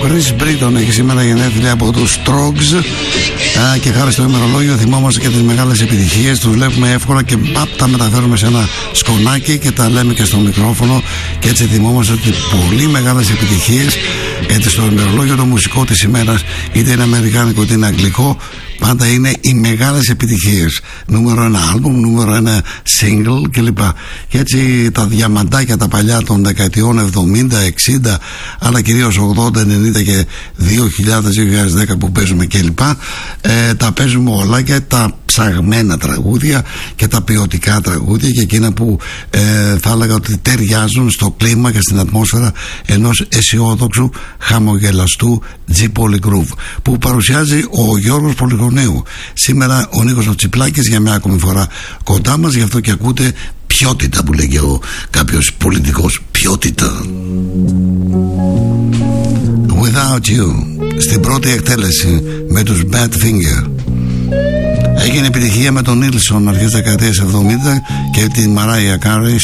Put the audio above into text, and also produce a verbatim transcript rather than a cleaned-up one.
Chris Britton έχει σήμερα γενέθλια από τους Trogs. Α, και χάρη στο ημερολόγιο θυμόμαστε και τις μεγάλες επιτυχίες. Τους βλέπουμε εύκολα και παπ, τα μεταφέρουμε σε ένα σκονάκι και τα λέμε και στο μικρόφωνο. Και έτσι θυμόμαστε ότι πολύ μεγάλες επιτυχίες, γιατί στο ημερολόγιο το μουσικό της ημέρας, είτε είναι αμερικάνικο είτε είναι αγγλικό, πάντα είναι οι μεγάλες επιτυχίες. Νούμερο ένα άλμπουμ, νούμερο ένα single κλπ. Και έτσι τα διαμαντάκια τα παλιά των δεκαετιών εβδομήντα, εξήντα, αλλά κυρίως ογδόντα, ενενήντα και δύο χιλιάδες, δύο χιλιάδες δέκα που παίζουμε κλπ. Ε, τα παίζουμε όλα, και τα ψαγμένα τραγούδια και τα ποιοτικά τραγούδια, και εκείνα που ε, θα έλεγα ότι ταιριάζουν στο κλίμα και στην ατμόσφαιρα ενός αισιόδοξου, χαμογελαστού G Polygroove, που παρουσιάζει ο Γιώργος Πολυγονέου. Σήμερα ο Νίκος ο Τσιπλάκης για μια ακόμη φορά κοντά μας, γι' αυτό και ακούτε ποιότητα που λέγει ο κάποιος πολιτικός, ποιότητα. Without You, στην πρώτη εκτέλεση με τους Badfinger. Έγινε επιτυχία με τον Νίλσον αρχές δεκαετίας εβδομήντα και την Μαράια Κάρι